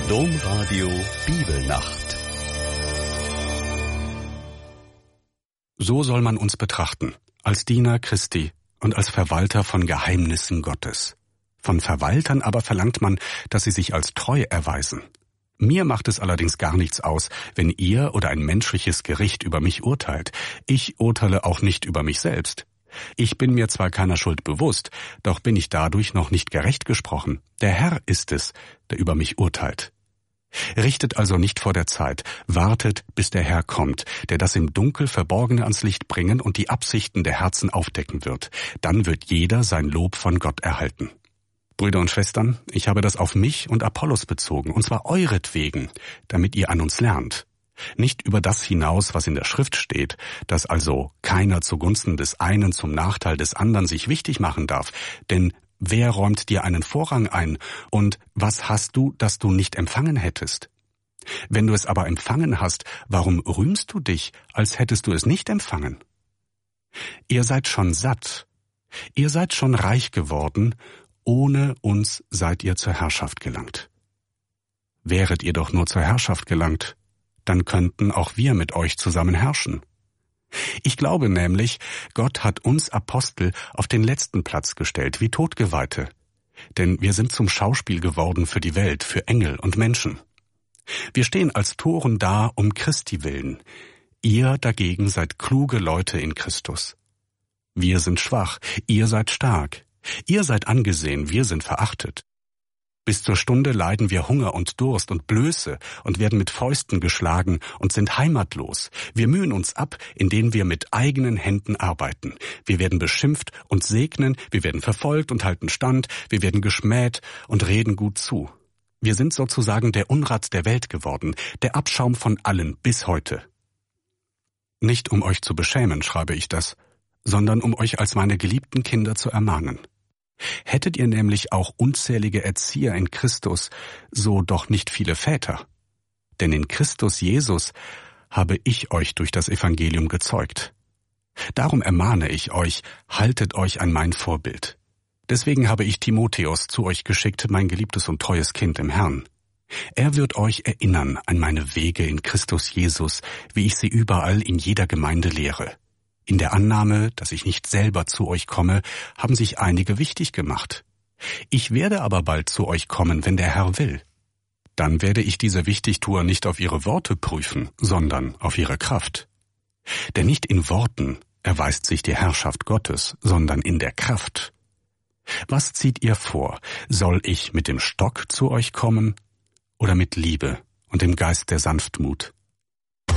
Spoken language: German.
Domradio Bibelnacht. So soll man uns betrachten, als Diener Christi und als Verwalter von Geheimnissen Gottes. Von Verwaltern aber verlangt man, dass sie sich als treu erweisen. Mir macht es allerdings gar nichts aus, wenn ihr oder ein menschliches Gericht über mich urteilt. Ich urteile auch nicht über mich selbst. Ich bin mir zwar keiner Schuld bewusst, doch bin ich dadurch noch nicht gerecht gesprochen. Der Herr ist es, der über mich urteilt. Richtet also nicht vor der Zeit, wartet, bis der Herr kommt, der das im Dunkel Verborgene ans Licht bringen und die Absichten der Herzen aufdecken wird. Dann wird jeder sein Lob von Gott erhalten. Brüder und Schwestern, ich habe das auf mich und Apollos bezogen, und zwar euretwegen, damit ihr an uns lernt. Nicht über das hinaus, was in der Schrift steht, dass also keiner zugunsten des einen zum Nachteil des anderen sich wichtig machen darf, denn wer räumt dir einen Vorrang ein, und was hast du, das du nicht empfangen hättest? Wenn du es aber empfangen hast, warum rühmst du dich, als hättest du es nicht empfangen? Ihr seid schon satt, ihr seid schon reich geworden, ohne uns seid ihr zur Herrschaft gelangt. Wäret ihr doch nur zur Herrschaft gelangt, dann könnten auch wir mit euch zusammen herrschen. Ich glaube nämlich, Gott hat uns Apostel auf den letzten Platz gestellt, wie Todgeweihte. Denn wir sind zum Schauspiel geworden für die Welt, für Engel und Menschen. Wir stehen als Toren da um Christi willen. Ihr dagegen seid kluge Leute in Christus. Wir sind schwach, ihr seid stark. Ihr seid angesehen, wir sind verachtet. Bis zur Stunde leiden wir Hunger und Durst und Blöße und werden mit Fäusten geschlagen und sind heimatlos. Wir mühen uns ab, indem wir mit eigenen Händen arbeiten. Wir werden beschimpft und segnen, wir werden verfolgt und halten stand, wir werden geschmäht und reden gut zu. Wir sind sozusagen der Unrat der Welt geworden, der Abschaum von allen bis heute. Nicht um euch zu beschämen, schreibe ich das, sondern um euch als meine geliebten Kinder zu ermahnen. Hättet ihr nämlich auch unzählige Erzieher in Christus, so doch nicht viele Väter. Denn in Christus Jesus habe ich euch durch das Evangelium gezeugt. Darum ermahne ich euch, haltet euch an mein Vorbild. Deswegen habe ich Timotheus zu euch geschickt, mein geliebtes und treues Kind im Herrn. Er wird euch erinnern an meine Wege in Christus Jesus, wie ich sie überall in jeder Gemeinde lehre. In der Annahme, dass ich nicht selber zu euch komme, haben sich einige wichtig gemacht. Ich werde aber bald zu euch kommen, wenn der Herr will. Dann werde ich diese Wichtigtuer nicht auf ihre Worte prüfen, sondern auf ihre Kraft. Denn nicht in Worten erweist sich die Herrschaft Gottes, sondern in der Kraft. Was zieht ihr vor? Soll ich mit dem Stock zu euch kommen oder mit Liebe und dem Geist der Sanftmut?